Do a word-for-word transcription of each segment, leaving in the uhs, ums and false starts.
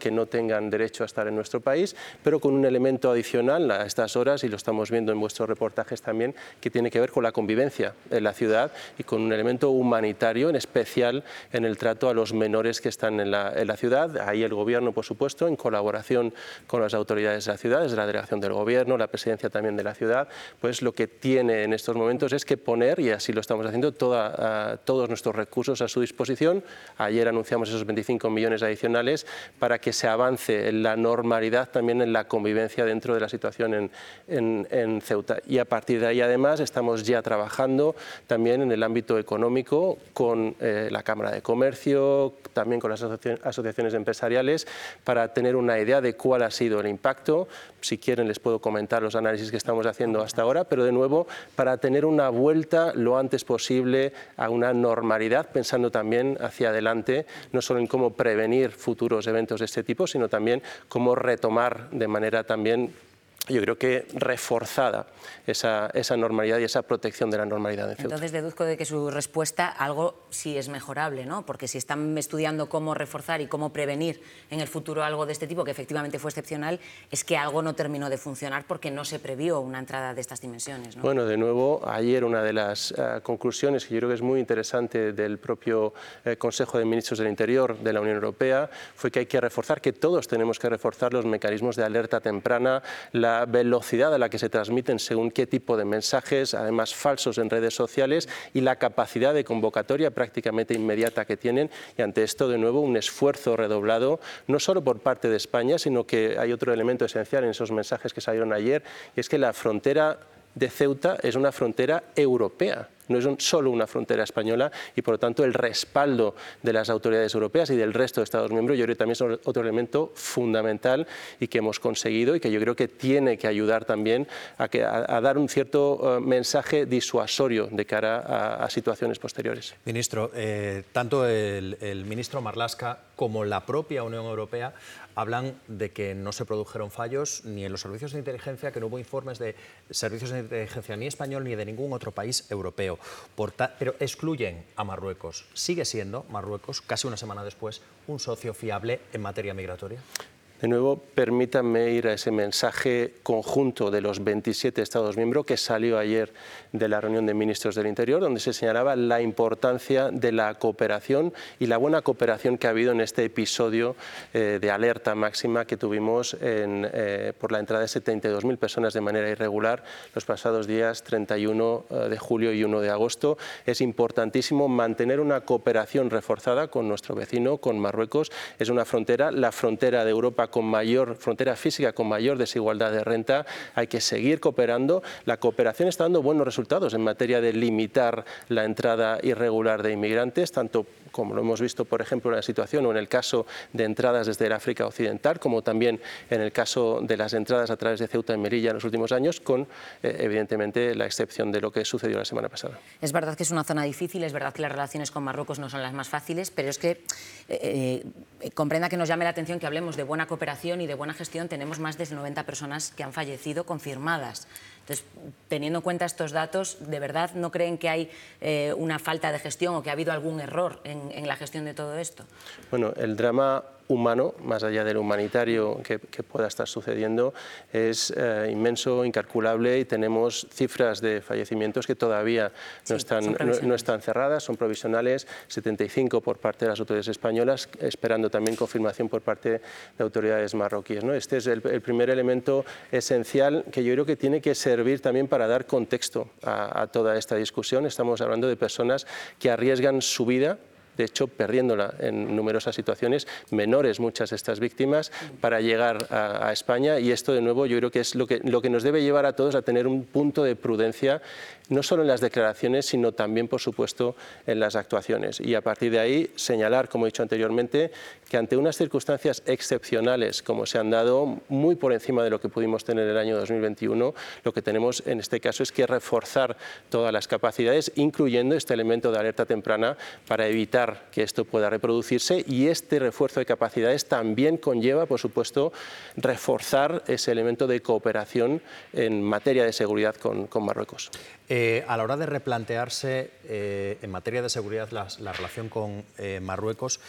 que no tengan derecho a estar en nuestro país, pero con un elemento adicional a estas horas, y lo estamos viendo en vuestros reportajes también, que tiene que ver con la convivencia en la ciudad y con un elemento humanitario, en especial en el trato a los menores que están en la, en la ciudad. Ahí el Gobierno, por supuesto, en colaboración con las autoridades de la ciudad, desde la delegación del Gobierno, la presidencia también de la ciudad, pues lo que tiene en estos momentos es que poner, y así lo estamos haciendo, toda, uh, todos nuestros recursos a su disposición. Ayer anunciamos esos veinticinco millones adicionales para que se avance en la normalidad también en la convivencia dentro de la situación en, en, en Ceuta. Y a partir de ahí, además, estamos ya trabajando también en el ámbito económico con eh, la Cámara de Comercio, también con las asociaciones empresariales, para tener una idea de cuál ha sido el impacto. Si quieren les puedo comentar los análisis que estamos haciendo hasta ahora, pero de nuevo para tener una vuelta lo antes posible a una normalidad, pensando también hacia adelante, no solo en cómo prevenir futuros eventos de este tipo, sino también cómo retomar de manera también, yo creo que reforzada, esa, esa normalidad y esa protección de la normalidad en Ceuta. Entonces deduzco de que su respuesta algo sí es mejorable, ¿no? Porque si están estudiando cómo reforzar y cómo prevenir en el futuro algo de este tipo, que efectivamente fue excepcional, es que algo no terminó de funcionar porque no se previó una entrada de estas dimensiones, ¿no? Bueno, de nuevo, ayer una de las uh, conclusiones que yo creo que es muy interesante del propio eh, Consejo de Ministros del Interior de la Unión Europea fue que hay que reforzar, que todos tenemos que reforzar los mecanismos de alerta temprana, la velocidad a la que se transmiten según qué tipo de mensajes, además falsos en redes sociales, y la capacidad de convocatoria prácticamente inmediata que tienen. Y ante esto, de nuevo, un esfuerzo redoblado, no solo por parte de España, sino que hay otro elemento esencial en esos mensajes que salieron ayer, y es que la frontera de Ceuta es una frontera europea. No es un, solo una frontera española, y por lo tanto el respaldo de las autoridades europeas y del resto de Estados miembros yo creo que también es otro elemento fundamental y que hemos conseguido y que yo creo que tiene que ayudar también a, que, a, a dar un cierto uh, mensaje disuasorio de cara a, a situaciones posteriores. Ministro, eh, tanto el, el ministro Marlaska como la propia Unión Europea hablan de que no se produjeron fallos ni en los servicios de inteligencia, que no hubo informes de servicios de inteligencia ni español ni de ningún otro país europeo. Por pero excluyen a Marruecos. ¿Sigue siendo Marruecos, casi una semana después, un socio fiable en materia migratoria? De nuevo, permítanme ir a ese mensaje conjunto de los veintisiete Estados miembros que salió ayer de la reunión de ministros del Interior, donde se señalaba la importancia de la cooperación y la buena cooperación que ha habido en este episodio eh, de alerta máxima que tuvimos en, eh, por la entrada de setenta y dos mil personas de manera irregular los pasados días treinta y uno de julio y uno de agosto. Es importantísimo mantener una cooperación reforzada con nuestro vecino, con Marruecos. Es una frontera, la frontera de Europa con mayor frontera física, con mayor desigualdad de renta. Hay que seguir cooperando. La cooperación está dando buenos resultados en materia de limitar la entrada irregular de inmigrantes, tanto como lo hemos visto, por ejemplo, en la situación o en el caso de entradas desde el África Occidental, como también en el caso de las entradas a través de Ceuta y Melilla en los últimos años, con, eh, evidentemente, la excepción de lo que sucedió la semana pasada. Es verdad que es una zona difícil, es verdad que las relaciones con Marruecos no son las más fáciles, pero es que eh, eh, comprenda que nos llame la atención que hablemos de buena cooperación y de buena gestión. Tenemos más de noventa personas que han fallecido confirmadas. Entonces, teniendo en cuenta estos datos, ¿de verdad no creen que hay eh, una falta de gestión o que ha habido algún error en, en la gestión de todo esto? Bueno, el drama humano, más allá del humanitario que, que pueda estar sucediendo, es eh, inmenso, incalculable, y tenemos cifras de fallecimientos que todavía no, sí, están, no, no están cerradas, son provisionales, setenta y cinco por parte de las autoridades españolas, esperando también confirmación por parte de autoridades marroquíes, ¿no? Este es el, el primer elemento esencial que yo creo que tiene que servir también para dar contexto a, a toda esta discusión. Estamos hablando de personas que arriesgan su vida, de hecho perdiéndola en numerosas situaciones, menores muchas de estas víctimas, para llegar a, a España, y esto de nuevo yo creo que es lo que, lo que nos debe llevar a todos a tener un punto de prudencia, no solo en las declaraciones, sino también, por supuesto, en las actuaciones. Y a partir de ahí señalar, como he dicho anteriormente, que ante unas circunstancias excepcionales como se han dado, muy por encima de lo que pudimos tener en el año dos mil veintiuno, lo que tenemos en este caso es que reforzar todas las capacidades, incluyendo este elemento de alerta temprana, para evitar que esto pueda reproducirse, y este refuerzo de capacidades también conlleva, por supuesto, reforzar ese elemento de cooperación en materia de seguridad con, con Marruecos. Eh, a la hora de replantearse eh, en materia de seguridad la, la relación con eh, Marruecos,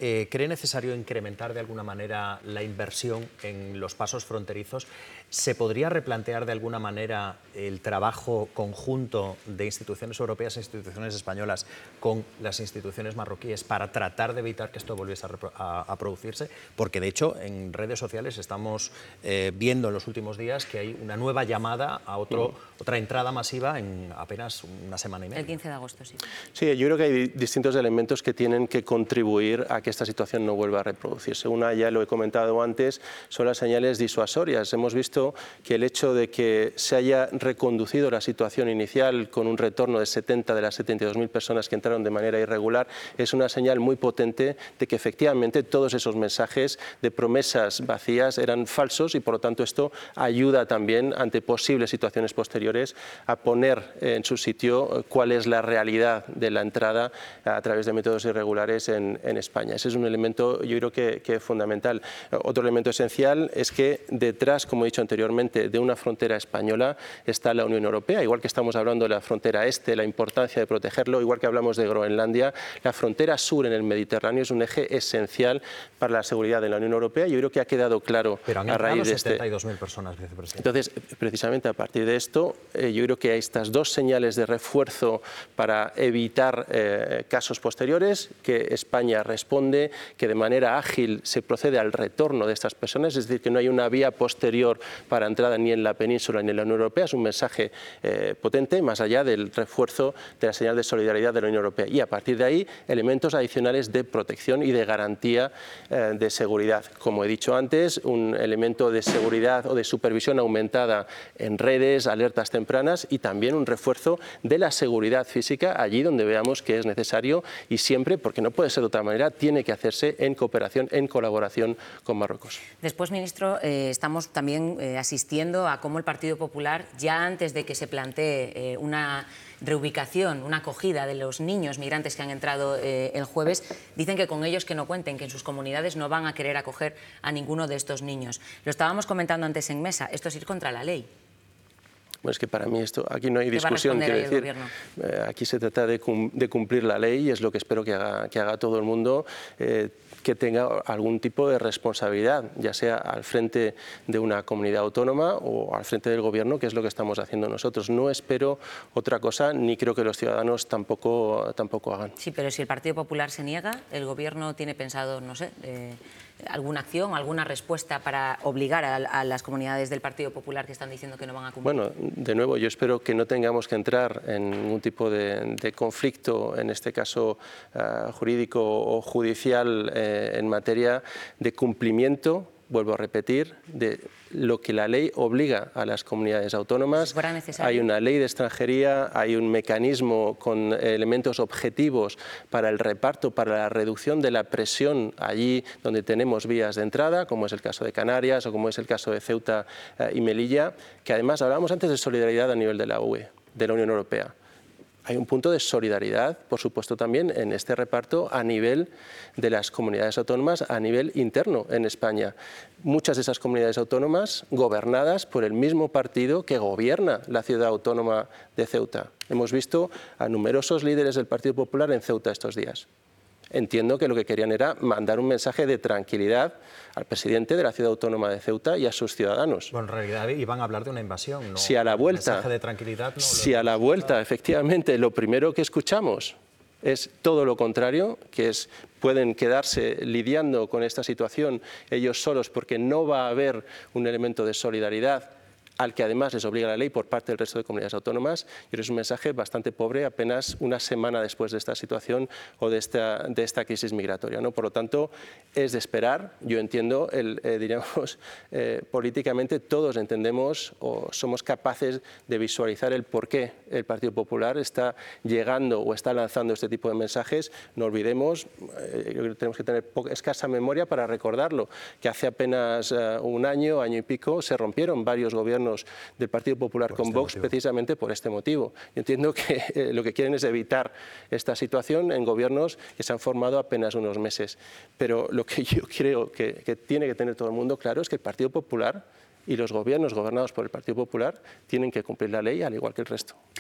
eh, ¿cree necesario incrementar de alguna manera la inversión en los pasos fronterizos? ¿Se podría replantear de alguna manera el trabajo conjunto de instituciones europeas e instituciones españolas con las instituciones marroquíes para tratar de evitar que esto volviese a, a, a producirse? Porque de hecho en redes sociales estamos eh, viendo en los últimos días que hay una nueva llamada a otro, mm. otra entrada masiva en apenas una semana y media. El quince de agosto, sí. Sí, yo creo que hay distintos elementos que tienen que contribuir a que esta situación no vuelva a reproducirse. Una, ya lo he comentado antes, son las señales disuasorias. Hemos visto que el hecho de que se haya reconducido la situación inicial con un retorno de setenta de las setenta y dos mil personas que entraron de manera irregular es una señal muy potente de que efectivamente todos esos mensajes de promesas vacías eran falsos y por lo tanto esto ayuda también ante posibles situaciones posteriores a poner en su sitio cuál es la realidad de la entrada a través de métodos irregulares en, en España. Ese es un elemento yo creo que, que es fundamental. Otro elemento esencial es que detrás, como he dicho anteriormente, de una frontera española está la Unión Europea, igual que estamos hablando de la frontera este, la importancia de protegerlo, igual que hablamos de Groenlandia, la frontera sur en el Mediterráneo es un eje esencial para la seguridad de la Unión Europea. Yo creo que ha quedado claro Pero han a raíz de setenta y dos mil este... personas, vicepresidente. Entonces, precisamente a partir de esto, eh, yo creo que hay estas dos señales de refuerzo para evitar eh, casos posteriores, que España responde, que de manera ágil se procede al retorno de estas personas, es decir, que no hay una vía posterior para entrada ni en la península ni en la Unión Europea. Es un mensaje eh, potente, más allá del refuerzo de la señal de solidaridad de la Unión Europea. Y a partir de ahí, elementos adicionales de protección y de garantía eh, de seguridad. Como he dicho antes, un elemento de seguridad o de supervisión aumentada en redes, alertas tempranas y también un refuerzo de la seguridad física allí donde veamos que es necesario y siempre, porque no puede ser de otra manera, tiene que hacerse en cooperación, en colaboración con Marruecos. Después, ministro, eh, estamos también eh, asistiendo a cómo el Partido Popular, ya antes de que se plantee eh, una reubicación, una acogida de los niños migrantes que han entrado eh, el jueves, dicen que con ellos que no cuenten, que en sus comunidades no van a querer acoger a ninguno de estos niños. Lo estábamos comentando antes en mesa, esto es ir contra la ley. Bueno, es que para mí esto, aquí no hay discusión, quiero decir, eh, aquí se trata de, cum, de cumplir la ley y es lo que espero que haga, que haga todo el mundo, eh, que tenga algún tipo de responsabilidad, ya sea al frente de una comunidad autónoma o al frente del gobierno, que es lo que estamos haciendo nosotros. No espero otra cosa, ni creo que los ciudadanos tampoco, tampoco hagan. Sí, pero si el Partido Popular se niega, el gobierno tiene pensado, no sé, eh, alguna acción, alguna respuesta para obligar a, a las comunidades del Partido Popular que están diciendo que no van a cumplir. Bueno, de nuevo, yo espero que no tengamos que entrar en ningún tipo de, de conflicto, en este caso uh, jurídico o judicial, eh, en materia de cumplimiento, vuelvo a repetir, de lo que la ley obliga a las comunidades autónomas. Hay una ley de extranjería, hay un mecanismo con elementos objetivos para el reparto, para la reducción de la presión allí donde tenemos vías de entrada, como es el caso de Canarias o como es el caso de Ceuta eh, y Melilla, que además hablábamos antes de solidaridad a nivel de la U E, de la Unión Europea. Hay un punto de solidaridad, por supuesto, también en este reparto a nivel de las comunidades autónomas, a nivel interno en España. Muchas de esas comunidades autónomas gobernadas por el mismo partido que gobierna la ciudad autónoma de Ceuta. Hemos visto a numerosos líderes del Partido Popular en Ceuta estos días. Entiendo que lo que querían era mandar un mensaje de tranquilidad al presidente de la ciudad autónoma de Ceuta y a sus ciudadanos. Bueno, en realidad iban a hablar de una invasión, ¿no? Si a la vuelta, el mensaje de tranquilidad, no, si a la vuelta, efectivamente, lo primero que escuchamos es todo lo contrario, que es pueden quedarse lidiando con esta situación ellos solos porque no va a haber un elemento de solidaridad al que además les obliga la ley por parte del resto de comunidades autónomas, y es un mensaje bastante pobre apenas una semana después de esta situación o de esta, de esta crisis migratoria, ¿no? Por lo tanto, es de esperar. Yo entiendo, el, eh, diríamos, eh, políticamente todos entendemos o somos capaces de visualizar el por qué el Partido Popular está llegando o está lanzando este tipo de mensajes. No olvidemos, eh, tenemos que tener poca, escasa memoria para recordarlo, que hace apenas eh, un año, año y pico, se rompieron varios gobiernos del Partido Popular por con este Vox motivo. Precisamente por este motivo. Yo entiendo que eh, lo que quieren es evitar esta situación en gobiernos que se han formado apenas unos meses. Pero lo que yo creo que, que tiene que tener todo el mundo claro es que el Partido Popular y los gobiernos gobernados por el Partido Popular tienen que cumplir la ley al igual que el resto.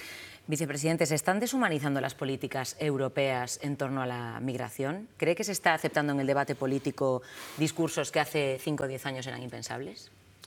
Vicepresidente, ¿se están deshumanizando las políticas europeas en torno a la migración? ¿Cree que se está aceptando en el debate político discursos que hace cinco o diez años eran impensables?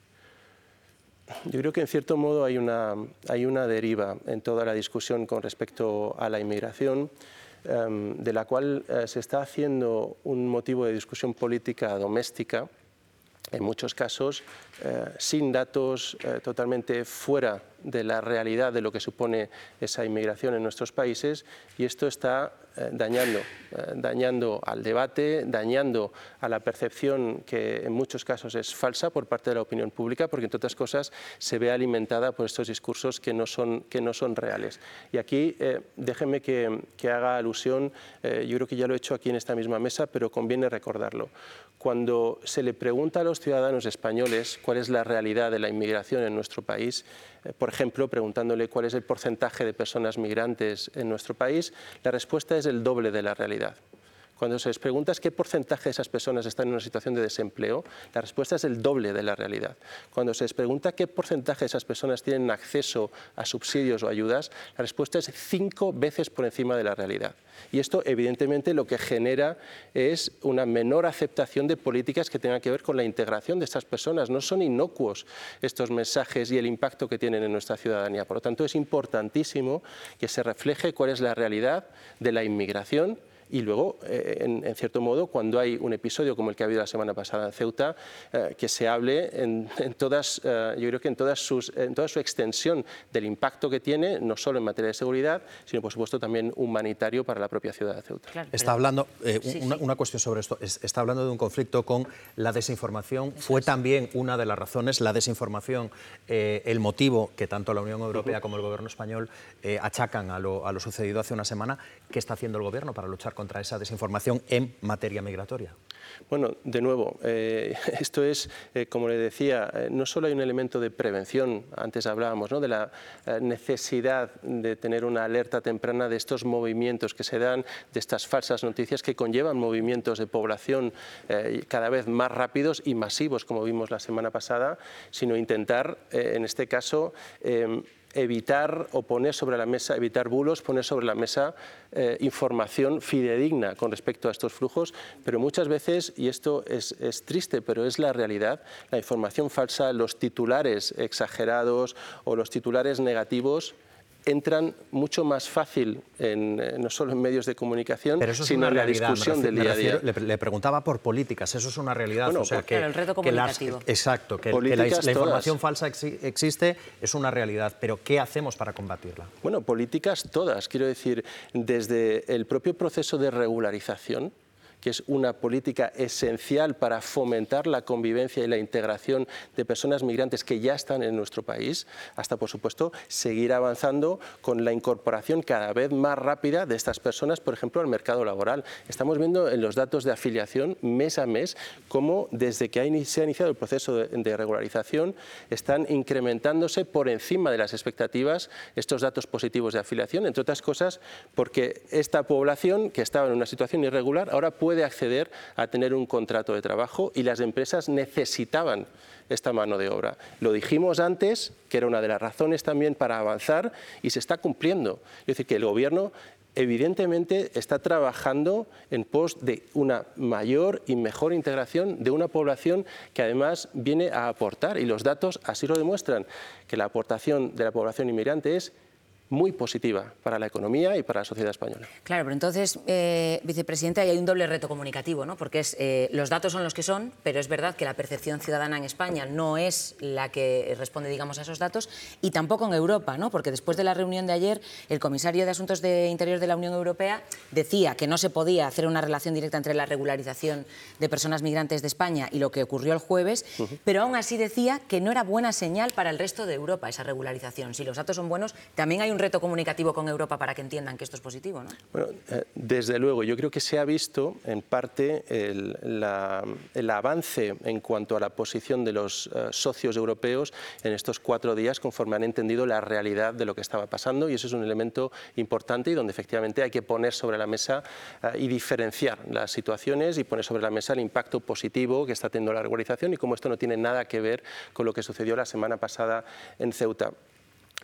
Yo creo que en cierto modo hay una, hay una deriva en toda la discusión con respecto a la inmigración, eh, de la cual eh, se está haciendo un motivo de discusión política doméstica, en muchos casos eh, sin datos, eh, totalmente fuera de la realidad de lo que supone esa inmigración en nuestros países, y esto está eh, dañando, eh, dañando al debate, dañando a la percepción que en muchos casos es falsa por parte de la opinión pública, porque entre otras cosas se ve alimentada por estos discursos que no son, que no son reales. Y aquí eh, déjenme que, que haga alusión, eh, yo creo que ya lo he hecho aquí en esta misma mesa, pero conviene recordarlo. Cuando se le pregunta a los ciudadanos españoles cuál es la realidad de la inmigración en nuestro país, eh, por ejemplo, preguntándole cuál es el porcentaje de personas migrantes en nuestro país, la respuesta es el doble de la realidad. Cuando se les pregunta qué porcentaje de esas personas están en una situación de desempleo, la respuesta es el doble de la realidad. Cuando se les pregunta qué porcentaje de esas personas tienen acceso a subsidios o ayudas, la respuesta es cinco veces por encima de la realidad. Y esto, evidentemente, lo que genera es una menor aceptación de políticas que tengan que ver con la integración de estas personas. No son inocuos estos mensajes y el impacto que tienen en nuestra ciudadanía. Por lo tanto, es importantísimo que se refleje cuál es la realidad de la inmigración. Y luego, eh, en, en cierto modo, cuando hay un episodio como el que ha habido la semana pasada en Ceuta, eh, que se hable en, en todas, eh, yo creo que en, todas sus, en toda su extensión del impacto que tiene, no solo en materia de seguridad, sino por supuesto también humanitario para la propia ciudad de Ceuta. Claro, está hablando, eh, sí, una, sí. una cuestión sobre esto, es, está hablando de un conflicto con la desinformación. Eso Fue es. también una de las razones, la desinformación, eh, el motivo que tanto la Unión Europea uh-huh. como el Gobierno español eh, achacan a lo, a lo sucedido hace una semana. ¿Qué está haciendo el Gobierno para luchar contra esa desinformación en materia migratoria? Bueno, de nuevo, eh, esto es, eh, como le decía, eh, no solo hay un elemento de prevención, antes hablábamos, ¿no?, de la eh, necesidad de tener una alerta temprana de estos movimientos que se dan, de estas falsas noticias que conllevan movimientos de población eh, cada vez más rápidos y masivos, como vimos la semana pasada, sino intentar, eh, en este caso, eh, evitar o poner sobre la mesa, evitar bulos, poner sobre la mesa eh, información fidedigna con respecto a estos flujos, pero muchas veces, y esto es, es triste, pero es la realidad, la información falsa, los titulares exagerados o los titulares negativos entran mucho más fácil, en, no solo en medios de comunicación, Pero eso es sino una en la realidad, discusión refiero, del día a día. Refiero, le, le preguntaba por políticas, eso es una realidad. Bueno, o sea, pues, que, claro, el reto comunicativo. Que las, exacto, que, que la, la información falsa ex, existe, es una realidad, pero ¿qué hacemos para combatirla? Bueno, políticas todas, quiero decir, desde el propio proceso de regularización, que es una política esencial para fomentar la convivencia y la integración de personas migrantes que ya están en nuestro país, hasta, por supuesto, seguir avanzando con la incorporación cada vez más rápida de estas personas, por ejemplo, al mercado laboral. Estamos viendo en los datos de afiliación mes a mes cómo desde que se ha iniciado el proceso de, de regularización están incrementándose por encima de las expectativas estos datos positivos de afiliación, entre otras cosas porque esta población que estaba en una situación irregular ahora puede de acceder a tener un contrato de trabajo y las empresas necesitaban esta mano de obra. Lo dijimos antes, que era una de las razones también para avanzar y se está cumpliendo. Es decir, que el Gobierno evidentemente está trabajando en pos de una mayor y mejor integración de una población que además viene a aportar, y los datos así lo demuestran, que la aportación de la población inmigrante es muy positiva para la economía y para la sociedad española. Claro, pero entonces, eh, vicepresidente, hay un doble reto comunicativo, ¿no? Porque es, eh, los datos son los que son, pero es verdad que la percepción ciudadana en España no es la que responde, digamos, a esos datos, y tampoco en Europa, ¿no? Porque después de la reunión de ayer, el comisario de Asuntos de Interior de la Unión Europea decía que no se podía hacer una relación directa entre la regularización de personas migrantes de España y lo que ocurrió el jueves, uh-huh. pero aún así decía que no era buena señal para el resto de Europa esa regularización. Si los datos son buenos, también hay un reto comunicativo con Europa para que entiendan que esto es positivo, ¿no? Bueno, eh, desde luego, yo creo que se ha visto en parte el, la, el avance en cuanto a la posición de los uh, socios europeos en estos cuatro días conforme han entendido la realidad de lo que estaba pasando, y eso es un elemento importante y donde efectivamente hay que poner sobre la mesa uh, y diferenciar las situaciones y poner sobre la mesa el impacto positivo que está teniendo la regularización y cómo esto no tiene nada que ver con lo que sucedió la semana pasada en Ceuta.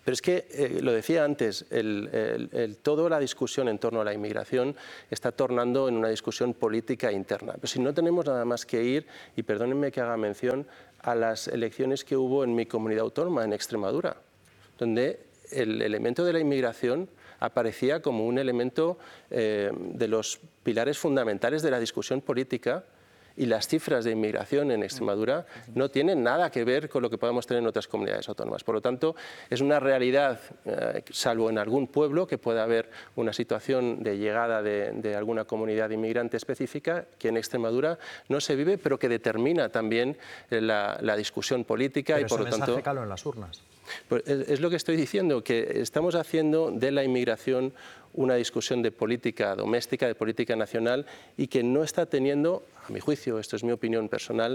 Pero es que, eh, lo decía antes, el, el, el, toda la discusión en torno a la inmigración está tornando en una discusión política interna. Pero si no tenemos nada más que ir, y perdónenme que haga mención, a las elecciones que hubo en mi comunidad autónoma, en Extremadura, donde el elemento de la inmigración aparecía como un elemento eh, de los pilares fundamentales de la discusión política, y las cifras de inmigración en Extremadura no tienen nada que ver con lo que podamos tener en otras comunidades autónomas. Por lo tanto, es una realidad, eh, salvo en algún pueblo, que pueda haber una situación de llegada de, de alguna comunidad inmigrante específica, que en Extremadura no se vive, pero que determina también la, la discusión política. Pero y por ese lo tanto, mensaje caló en las urnas. Pues es, es lo que estoy diciendo, que estamos haciendo de la inmigración una discusión de política doméstica, de política nacional, y que no está teniendo, a mi juicio, esto es mi opinión personal,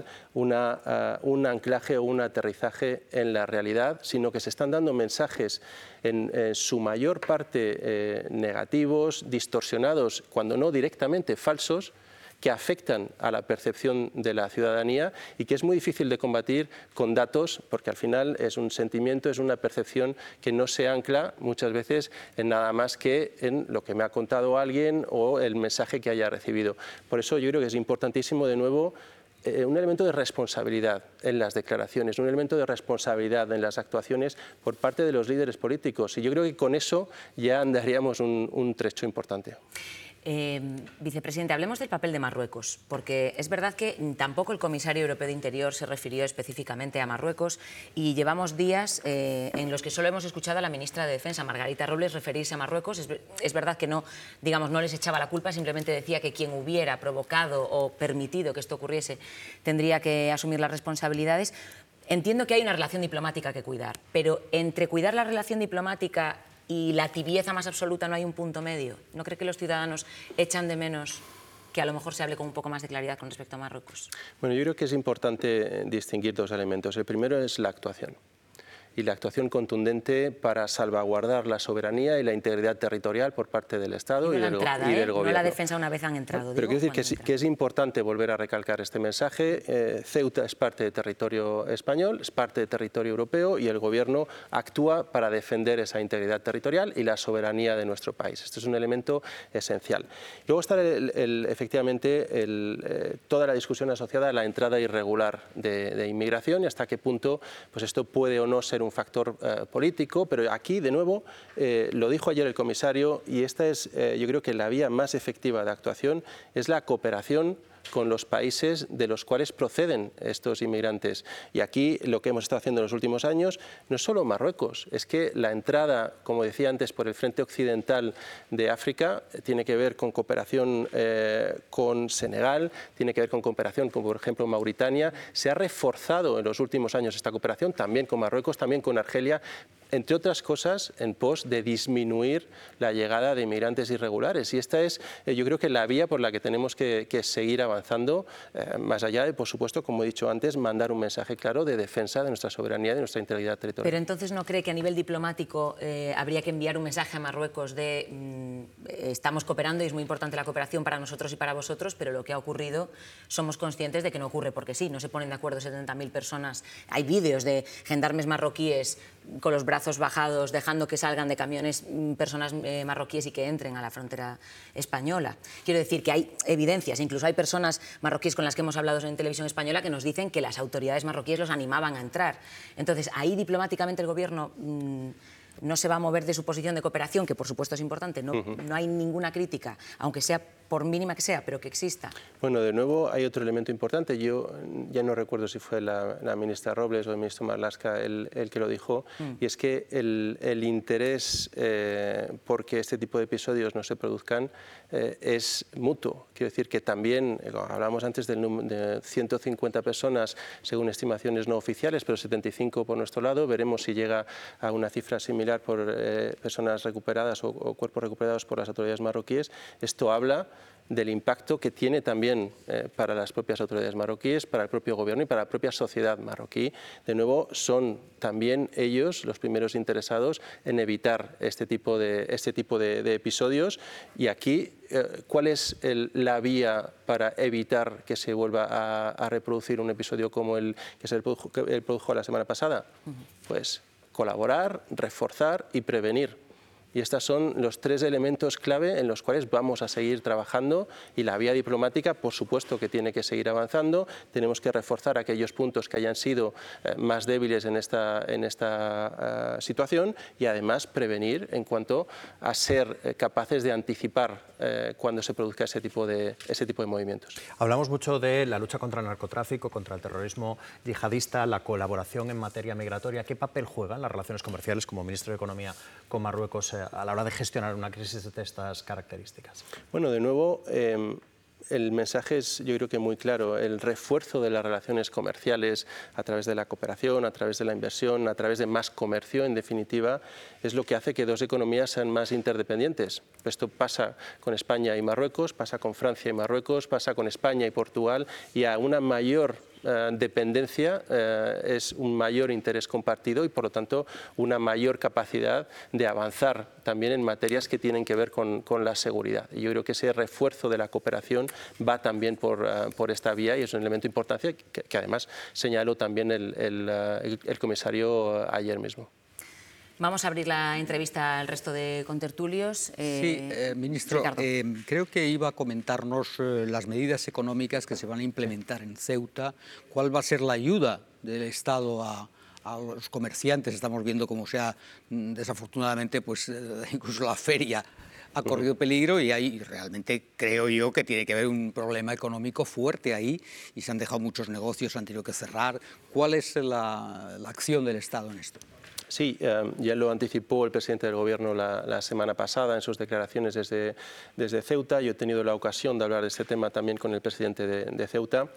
una, uh, un anclaje o un aterrizaje en la realidad, sino que se están dando mensajes en, en su mayor parte eh, negativos, distorsionados, cuando no directamente falsos, que afectan a la percepción de la ciudadanía y que es muy difícil de combatir con datos, porque al final es un sentimiento, es una percepción que no se ancla muchas veces en nada más que en lo que me ha contado alguien o el mensaje que haya recibido. Por eso yo creo que es importantísimo, de nuevo, eh, un elemento de responsabilidad en las declaraciones, un elemento de responsabilidad en las actuaciones por parte de los líderes políticos. Y yo creo que con eso ya andaríamos un, un trecho importante. Eh, vicepresidente, hablemos del papel de Marruecos, porque es verdad que tampoco el comisario europeo de Interior se refirió específicamente a Marruecos y llevamos días eh, en los que solo hemos escuchado a la ministra de Defensa, Margarita Robles, referirse a Marruecos. Es, es verdad que no, digamos, no les echaba la culpa, simplemente decía que quien hubiera provocado o permitido que esto ocurriese tendría que asumir las responsabilidades. Entiendo que hay una relación diplomática que cuidar, pero entre cuidar la relación diplomática y la tibieza más absoluta no hay un punto medio. ¿No cree que los ciudadanos echan de menos que a lo mejor se hable con un poco más de claridad con respecto a Marruecos? Bueno, yo creo que es importante distinguir dos elementos. El primero es la actuación. Y la actuación contundente para salvaguardar la soberanía y la integridad territorial por parte del Estado y, y, del, entrada, y ¿eh? del Gobierno. No la defensa una vez han entrado. Pero digo, quiero decir que es, que es importante volver a recalcar este mensaje. Eh, Ceuta es parte de territorio español, es parte de territorio europeo y el Gobierno actúa para defender esa integridad territorial y la soberanía de nuestro país. Esto es un elemento esencial. Luego está el, el, efectivamente el, eh, toda la discusión asociada a la entrada irregular de, de inmigración y hasta qué punto pues esto puede o no ser un un factor eh, político, pero aquí, de nuevo, eh, lo dijo ayer el comisario, y esta es, eh, yo creo que la vía más efectiva de actuación es la cooperación con los países de los cuales proceden estos inmigrantes. Y aquí lo que hemos estado haciendo en los últimos años no es solo Marruecos, es que la entrada, como decía antes, por el frente occidental de África tiene que ver con cooperación eh, con Senegal, tiene que ver con cooperación con, por ejemplo, Mauritania. Se ha reforzado en los últimos años esta cooperación, también con Marruecos, también con Argelia, entre otras cosas, en pos de disminuir la llegada de inmigrantes irregulares. Y esta es, eh, yo creo que la vía por la que tenemos que, que seguir avanzando, eh, más allá de, por supuesto, como he dicho antes, mandar un mensaje claro de defensa de nuestra soberanía y de nuestra integridad territorial. Pero entonces, ¿no cree que a nivel diplomático eh, habría que enviar un mensaje a Marruecos de mmm, estamos cooperando y es muy importante la cooperación para nosotros y para vosotros, pero lo que ha ocurrido somos conscientes de que no ocurre porque sí, no se ponen de acuerdo setenta mil personas. Hay vídeos de gendarmes marroquíes con los brazos bajados, dejando que salgan de camiones personas eh, marroquíes y que entren a la frontera española. Quiero decir que hay evidencias, incluso hay personas marroquíes con las que hemos hablado en televisión española que nos dicen que las autoridades marroquíes los animaban a entrar. Entonces, ahí diplomáticamente el Gobierno mmm, no se va a mover de su posición de cooperación, que por supuesto es importante, no, uh-huh. no hay ninguna crítica, aunque sea por mínima que sea, pero que exista. Bueno, de nuevo hay otro elemento importante. Yo ya no recuerdo si fue la, la ministra Robles o el ministro Marlaska el, el que lo dijo, mm. y es que el, el interés eh, por que este tipo de episodios no se produzcan eh, es mutuo. Quiero decir que también, eh, hablamos antes del de ciento cincuenta personas según estimaciones no oficiales, pero setenta y cinco por nuestro lado, veremos si llega a una cifra similar por eh, personas recuperadas o, o cuerpos recuperados por las autoridades marroquíes. Esto habla del impacto que tiene también eh, para las propias autoridades marroquíes, para el propio gobierno y para la propia sociedad marroquí. De nuevo, son también ellos los primeros interesados en evitar este tipo de, este tipo de, de episodios. Y aquí, eh, ¿cuál es el, la vía para evitar que se vuelva a, a reproducir un episodio como el que se produjo, que produjo la semana pasada? Uh-huh. Pues colaborar, reforzar y prevenir. Y estos son los tres elementos clave en los cuales vamos a seguir trabajando, y la vía diplomática, por supuesto, que tiene que seguir avanzando. Tenemos que reforzar aquellos puntos que hayan sido eh, más débiles en esta, en esta uh, situación, y además prevenir en cuanto a ser eh, capaces de anticipar eh, cuando se produzca ese tipo, de, ese tipo de movimientos. Hablamos mucho de la lucha contra el narcotráfico, contra el terrorismo yihadista, la colaboración en materia migratoria. ¿Qué papel juegan las relaciones comerciales como ministro de Economía con Marruecos eh, a la hora de gestionar una crisis de estas características? Bueno, de nuevo, eh, el mensaje es, yo creo que muy claro. El refuerzo de las relaciones comerciales a través de la cooperación, a través de la inversión, a través de más comercio, en definitiva, es lo que hace que dos economías sean más interdependientes. Esto pasa con España y Marruecos, pasa con Francia y Marruecos, pasa con España y Portugal, y a una mayor Uh, dependencia uh, es un mayor interés compartido y, por lo tanto, una mayor capacidad de avanzar también en materias que tienen que ver con, con la seguridad. Y yo creo que ese refuerzo de la cooperación va también por, uh, por esta vía, y es un elemento importante que, que además señaló también el, el, uh, el, el comisario uh, ayer mismo. Vamos a abrir la entrevista al resto de contertulios. Eh, sí, eh, ministro, eh, creo que iba a comentarnos eh, las medidas económicas que se van a implementar en Ceuta, cuál va a ser la ayuda del Estado a, a los comerciantes. Estamos viendo cómo se ha, desafortunadamente, pues eh, incluso la feria ha corrido peligro, y ahí realmente creo yo que tiene que haber un problema económico fuerte ahí, y se han dejado muchos negocios, se han tenido que cerrar. ¿Cuál es la, la acción del Estado en esto? Sí, eh, ya lo anticipó el presidente del Gobierno la, la semana pasada en sus declaraciones desde, desde Ceuta. Yo he tenido la ocasión de hablar de este tema también con el presidente de, de Ceuta.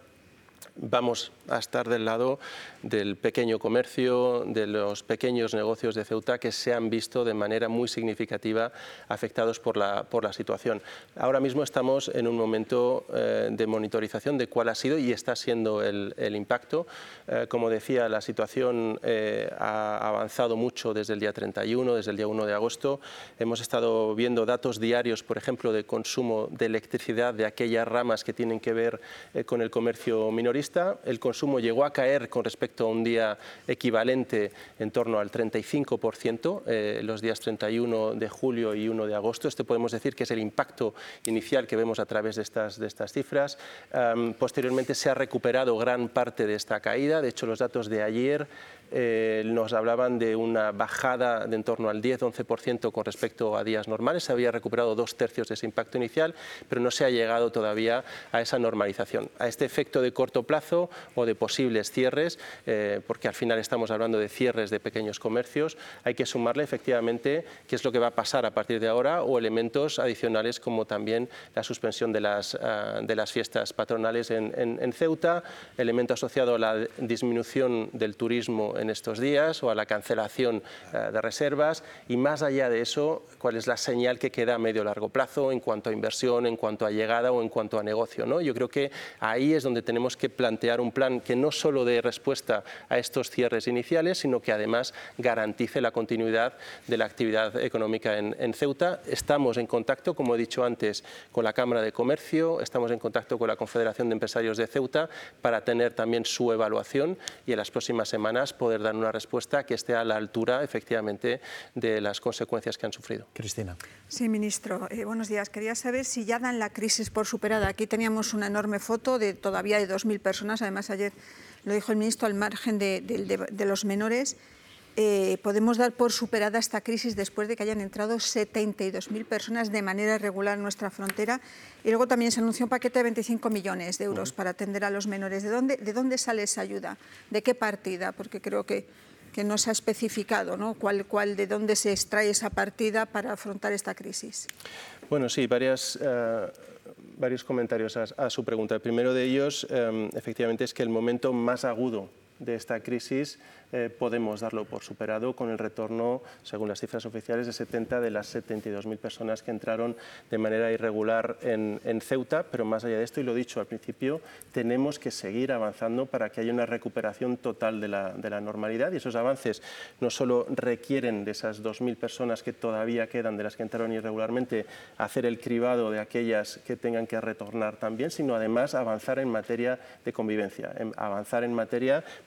Vamos a estar del lado del pequeño comercio, de los pequeños negocios de Ceuta, que se han visto de manera muy significativa afectados por la, por la situación. Ahora mismo estamos en un momento eh, de monitorización de cuál ha sido y está siendo el, el impacto. Eh, como decía, la situación eh, ha avanzado mucho desde el día treinta y uno, desde el día uno de agosto. Hemos estado viendo datos diarios, por ejemplo, de consumo de electricidad de aquellas ramas que tienen que ver eh, con el comercio minorista. El consumo llegó a caer con respecto a un día equivalente en torno al treinta y cinco por ciento, eh, los días treinta y uno de julio y uno de agosto. Este podemos decir que es el impacto inicial que vemos a través de estas, de estas cifras. Um, posteriormente se ha recuperado gran parte de esta caída. De hecho, los datos de ayer eh, nos hablaban de una bajada de en torno al diez a once por ciento con respecto a días normales. Se había recuperado dos tercios de ese impacto inicial, pero no se ha llegado todavía a esa normalización, a este efecto de corto plazo o de posibles cierres, eh, porque al final estamos hablando de cierres de pequeños comercios. Hay que sumarle efectivamente qué es lo que va a pasar a partir de ahora, o elementos adicionales como también la suspensión de las, uh, de las fiestas patronales en, en, en Ceuta, elemento asociado a la disminución del turismo en estos días o a la cancelación uh, de reservas, y más allá de eso, cuál es la señal que queda a medio o largo plazo en cuanto a inversión, en cuanto a llegada o en cuanto a negocio, ¿no? Yo creo que ahí es donde tenemos que plantear un plan que no solo dé respuesta a estos cierres iniciales, sino que además garantice la continuidad de la actividad económica en, en Ceuta. Estamos en contacto, como he dicho antes, con la Cámara de Comercio, estamos en contacto con la Confederación de Empresarios de Ceuta para tener también su evaluación y en las próximas semanas poder dar una respuesta que esté a la altura, efectivamente, de las consecuencias que han sufrido. Cristina. Sí, ministro. Eh, buenos días. Quería saber si ya dan la crisis por superada. Aquí teníamos una enorme foto de todavía de dos mil personas. Además, ayer lo dijo el ministro, al margen de, de, de, de los menores. Eh, podemos dar por superada esta crisis después de que hayan entrado setenta y dos mil personas de manera irregular en nuestra frontera. Y luego también se anunció un paquete de veinticinco millones de euros uh-huh. para atender a los menores. ¿De dónde, ¿De dónde sale esa ayuda? ¿De qué partida? Porque creo que, que no se ha especificado, ¿no? ¿Cuál, cuál, de dónde se extrae esa partida para afrontar esta crisis. Bueno, sí, varias... Uh... varios comentarios a, a su pregunta. El primero de ellos, eh, efectivamente, es que el momento más agudo de esta crisis eh, podemos darlo por superado con el retorno, según las cifras oficiales, de setenta de las setenta y dos mil personas que entraron de manera irregular en, en Ceuta. Pero más allá de esto, y lo he dicho al principio, tenemos que seguir avanzando para que haya una recuperación total de la, de la normalidad, y esos avances no solo requieren de esas dos mil personas que todavía quedan, de las que entraron irregularmente, hacer el cribado de aquellas que tengan que retornar también, sino además avanzar en materia de convivencia, en avanzar en materia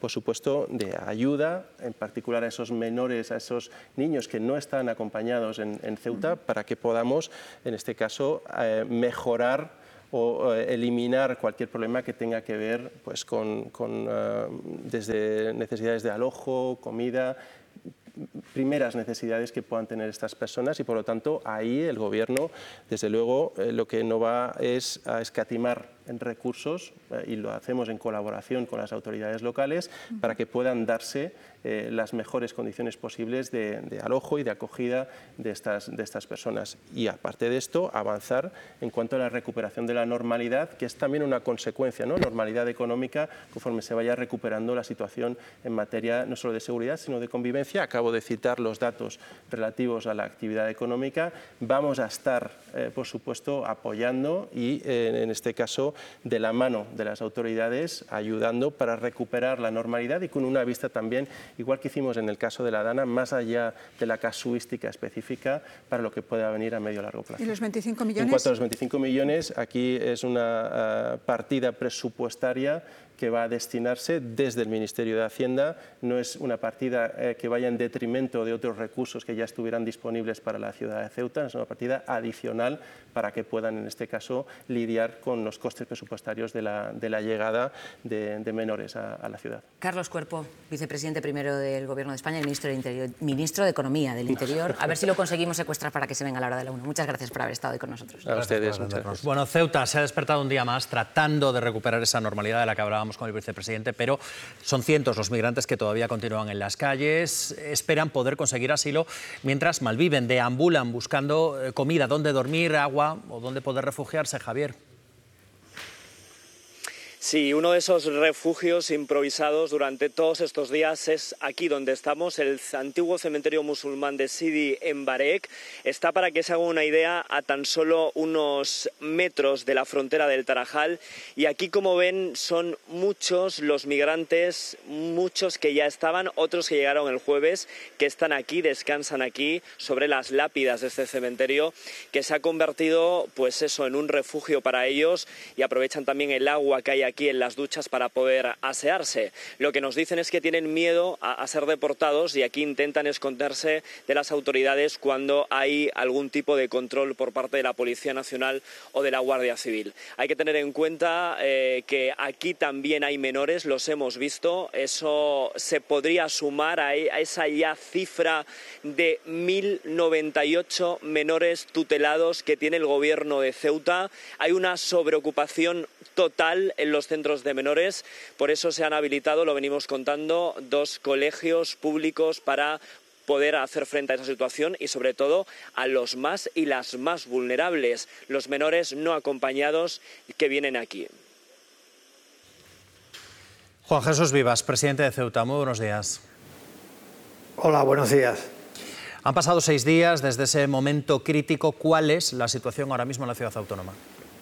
por supuesto, de ayuda, en particular a esos menores, a esos niños que no están acompañados en, en Ceuta, para que podamos, en este caso, eh, mejorar o eliminar cualquier problema que tenga que ver pues, con, con uh, desde necesidades de alojo, comida, primeras necesidades que puedan tener estas personas, y por lo tanto ahí el Gobierno, desde luego, eh, lo que no va es a escatimar en recursos, eh, y lo hacemos en colaboración con las autoridades locales, para que puedan darse eh, las mejores condiciones posibles de, de alojo y de acogida de estas, de estas personas. Y aparte de esto, avanzar en cuanto a la recuperación de la normalidad, que es también una consecuencia, ¿no? Normalidad económica, conforme se vaya recuperando la situación en materia no solo de seguridad, sino de convivencia. Acabo de citar los datos relativos a la actividad económica. Vamos a estar, eh, por supuesto, apoyando y, eh, en este caso, de la mano de las autoridades, ayudando para recuperar la normalidad y con una vista también, igual que hicimos en el caso de la Dana, más allá de la casuística específica para lo que pueda venir a medio o largo plazo. ¿Y los veinticinco millones? En cuanto a los veinticinco millones, aquí es una uh, partida presupuestaria que va a destinarse desde el Ministerio de Hacienda. No es una partida eh, que vaya en detrimento de otros recursos que ya estuvieran disponibles para la ciudad de Ceuta, es una partida adicional para que puedan, en este caso, lidiar con los costes presupuestarios de la, de la llegada de, de menores a, a la ciudad. Carlos Cuerpo, vicepresidente primero del Gobierno de España y ministro de, Interior, ministro de Economía del Interior. A ver si lo conseguimos secuestrar para que se venga a la hora de la una. Muchas gracias por haber estado hoy con nosotros. A ustedes, muchas gracias. Bueno, Ceuta se ha despertado un día más tratando de recuperar esa normalidad de la que hablábamos con el vicepresidente, pero son cientos los migrantes que todavía continúan en las calles, esperan poder conseguir asilo mientras malviven, deambulan buscando comida, dónde dormir, agua o dónde poder refugiarse. Javier. Sí, uno de esos refugios improvisados durante todos estos días es aquí donde estamos, el antiguo cementerio musulmán de Sidi en Bareek. Está, para que se haga una idea, a tan solo unos metros de la frontera del Tarajal, y aquí, como ven, son muchos los migrantes, muchos que ya estaban, otros que llegaron el jueves, que están aquí, descansan aquí sobre las lápidas de este cementerio, que se ha convertido, pues eso, en un refugio para ellos, y aprovechan también el agua que hay aquí aquí en las duchas para poder asearse. Lo que nos dicen es que tienen miedo a, a ser deportados, y aquí intentan esconderse de las autoridades cuando hay algún tipo de control por parte de la Policía Nacional o de la Guardia Civil. Hay que tener en cuenta eh, que aquí también hay menores, los hemos visto, eso se podría sumar a, a esa ya cifra de mil noventa y ocho menores tutelados que tiene el gobierno de Ceuta. Hay una sobreocupación total en los centros de menores, por eso se han habilitado, lo venimos contando, dos colegios públicos para poder hacer frente a esa situación, y sobre todo a los más y las más vulnerables, los menores no acompañados que vienen aquí. Juan Jesús Vivas, presidente de Ceuta, muy buenos días. Hola, buenos días. Han pasado seis días desde ese momento crítico. ¿Cuál es la situación ahora mismo en la ciudad autónoma?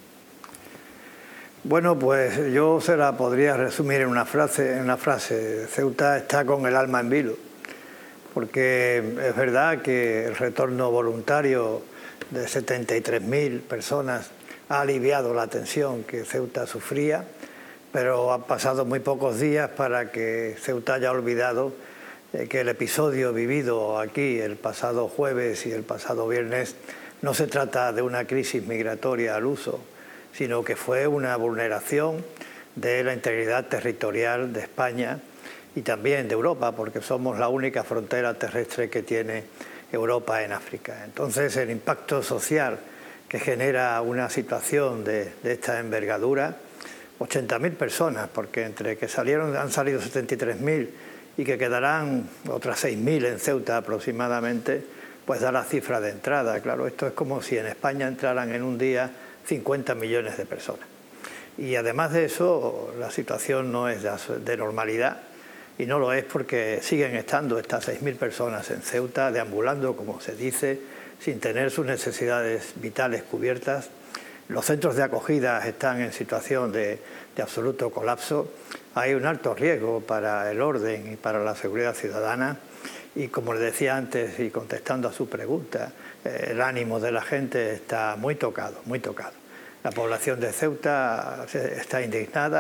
Bueno, pues yo se la podría resumir en una frase. En una frase. Ceuta está con el alma en vilo, porque es verdad que el retorno voluntario de setenta y tres mil personas ha aliviado la tensión que Ceuta sufría, pero han pasado muy pocos días para que Ceuta haya olvidado que el episodio vivido aquí el pasado jueves y el pasado viernes no se trata de una crisis migratoria al uso, sino que fue una vulneración de la integridad territorial de España y también de Europa, porque somos la única frontera terrestre que tiene Europa en África. Entonces, el impacto social que genera una situación de, de esta envergadura, ochenta mil personas, porque entre que salieron han salido setenta y tres mil y que quedarán otras seis mil en Ceuta aproximadamente, pues da la cifra de entrada. Claro, esto es como si en España entraran en un día cincuenta millones de personas. Y además de eso, la situación no es de normalidad, y no lo es porque siguen estando estas seis mil personas en Ceuta, deambulando, como se dice, sin tener sus necesidades vitales cubiertas. Los centros de acogida están en situación de, de absoluto colapso. Hay un alto riesgo para el orden y para la seguridad ciudadana. Y como le decía antes, y contestando a su pregunta, eh, el ánimo de la gente está muy tocado, muy tocado. La población de Ceuta está indignada,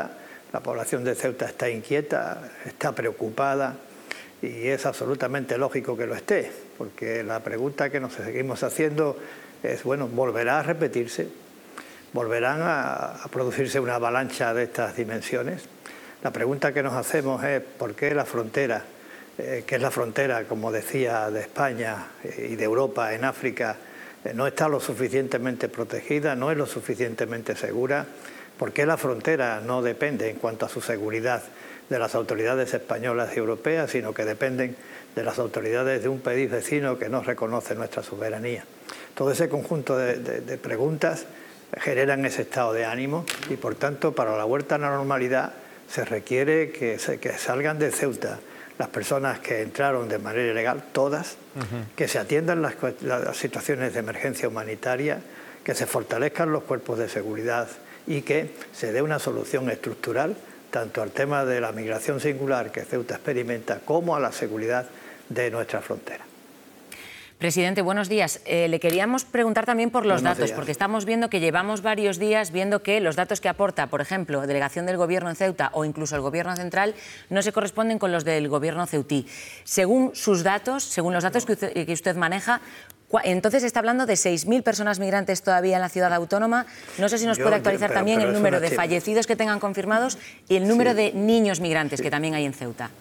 La población de Ceuta está inquieta, está preocupada y es absolutamente lógico que lo esté, porque la pregunta que nos seguimos haciendo es, bueno, ¿volverá a repetirse? ¿Volverán a, a producirse una avalancha de estas dimensiones? La pregunta que nos hacemos es ¿por qué la frontera, eh, que es la frontera, como decía, de España y de Europa en África, eh, no está lo suficientemente protegida, no es lo suficientemente segura? ¿Por qué la frontera no depende en cuanto a su seguridad de las autoridades españolas y europeas, sino que dependen de las autoridades de un país vecino que no reconoce nuestra soberanía? Todo ese conjunto de, de, de preguntas generan ese estado de ánimo y, por tanto, para la vuelta a la normalidad se requiere que, se, que salgan de Ceuta las personas que entraron de manera ilegal, todas, uh-huh. que se atiendan las, las situaciones de emergencia humanitaria, que se fortalezcan los cuerpos de seguridad y que se dé una solución estructural tanto al tema de la migración singular que Ceuta experimenta como a la seguridad de nuestra frontera. Presidente, buenos días. Eh, le queríamos preguntar también por los buenos datos, días. Porque estamos viendo que llevamos varios días viendo que los datos que aporta, por ejemplo, delegación del Gobierno en Ceuta o incluso el Gobierno central, no se corresponden con los del Gobierno ceutí. Según sus datos, según los datos que usted, que usted maneja, entonces está hablando de seis mil personas migrantes todavía en la ciudad autónoma. No sé si nos Yo, puede actualizar pero, también pero el número de estima. fallecidos que tengan confirmados y el número sí. de niños migrantes sí. que también hay en Ceuta.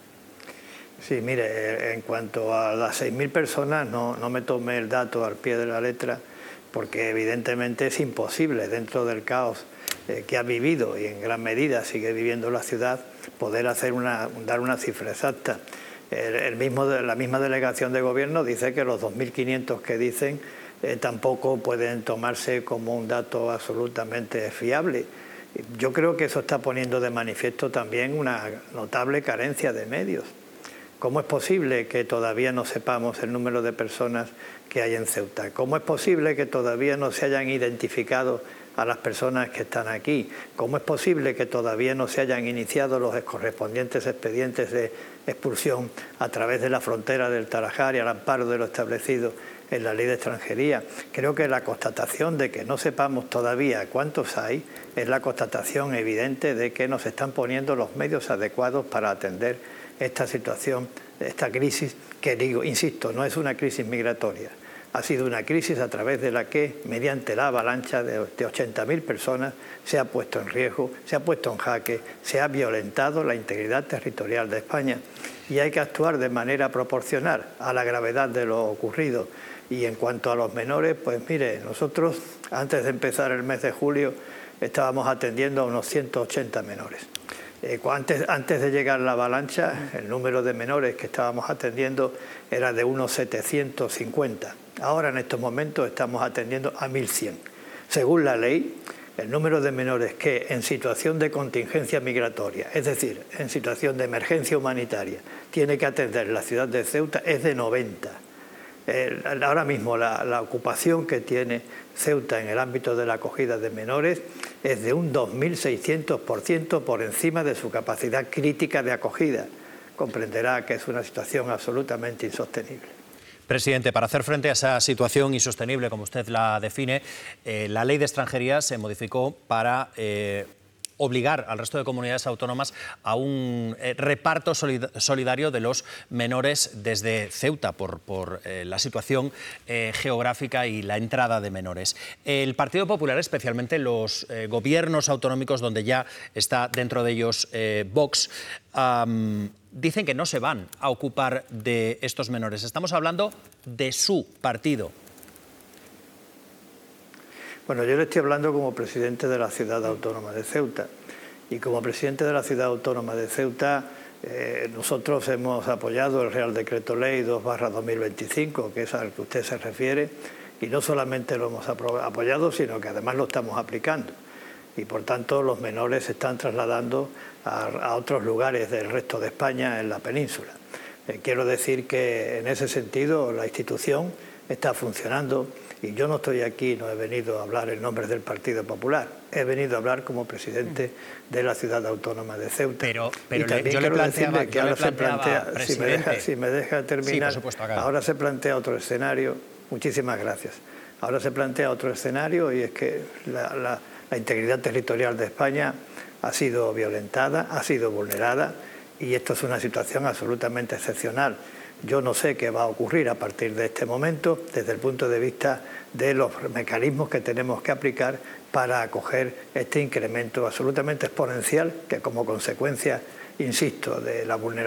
Sí, mire, en cuanto a las seis mil personas, no, no me tomé el dato al pie de la letra, porque evidentemente es imposible, dentro del caos eh, que ha vivido y en gran medida sigue viviendo la ciudad, poder hacer una, dar una cifra exacta. El, el mismo, la misma delegación de gobierno dice que los dos mil quinientos que dicen eh, tampoco pueden tomarse como un dato absolutamente fiable. Yo creo que eso está poniendo de manifiesto también una notable carencia de medios. ¿Cómo es posible que todavía no sepamos el número de personas que hay en Ceuta? ¿Cómo es posible que todavía no se hayan identificado a las personas que están aquí? ¿Cómo es posible que todavía no se hayan iniciado los correspondientes expedientes de expulsión a través de la frontera del Tarajal y al amparo de lo establecido en la ley de extranjería? Creo que la constatación de que no sepamos todavía cuántos hay es la constatación evidente de que nos están poniendo los medios adecuados para atender esta situación, esta crisis, que digo, insisto, no es una crisis migratoria, ha sido una crisis a través de la que, mediante la avalancha de ochenta mil personas, se ha puesto en riesgo, se ha puesto en jaque, se ha violentado la integridad territorial de España y hay que actuar de manera proporcional a la gravedad de lo ocurrido. Y en cuanto a los menores, pues mire, nosotros antes de empezar el mes de julio estábamos atendiendo a unos ciento ochenta menores. Eh, antes, antes de llegar la avalancha, el número de menores que estábamos atendiendo era de unos setecientos cincuenta. Ahora, en estos momentos, estamos atendiendo a mil cien. Según la ley, el número de menores que en situación de contingencia migratoria, es decir, en situación de emergencia humanitaria, tiene que atender la ciudad de Ceuta es de noventa. Eh, ahora mismo la, la ocupación que tiene Ceuta en el ámbito de la acogida de menores es de un dos mil seiscientos por ciento por encima de su capacidad crítica de acogida. Comprenderá que es una situación absolutamente insostenible. Presidente, para hacer frente a esa situación insostenible, como usted la define, eh, la ley de extranjería se modificó para eh, obligar al resto de comunidades autónomas a un eh, reparto solid solidario de los menores desde Ceuta por, por eh, la situación eh, geográfica y la entrada de menores. El Partido Popular, especialmente los eh, gobiernos autonómicos donde ya está dentro de ellos eh, Vox, um, dicen que no se van a ocupar de estos menores. Estamos hablando de su partido. Bueno, yo le estoy hablando como presidente de la Ciudad Autónoma de Ceuta. Y como presidente de la Ciudad Autónoma de Ceuta, eh, nosotros hemos apoyado el Real Decreto Ley dos barra dos mil veinticinco, que es al que usted se refiere, y no solamente lo hemos apoyado, sino que además lo estamos aplicando. Y por tanto los menores se están trasladando a, a otros lugares del resto de España en la península. Eh, quiero decir que en ese sentido la institución está funcionando. Y yo no estoy aquí, no he venido a hablar en nombre del Partido Popular, he venido a hablar como presidente de la Ciudad Autónoma de Ceuta. Pero, pero y también yo quiero le planteaba, decirle que yo ahora le planteaba, se plantea, si me, deja, si me deja terminar, sí, por supuesto, ahora se plantea otro escenario, muchísimas gracias, ahora se plantea otro escenario y es que la, la, La integridad territorial de España ha sido violentada, ha sido vulnerada y esto es una situación absolutamente excepcional. Yo no sé qué va a ocurrir a partir de este momento desde el punto de vista de los mecanismos que tenemos que aplicar para acoger este incremento absolutamente exponencial que como consecuencia, insisto, de la vulneración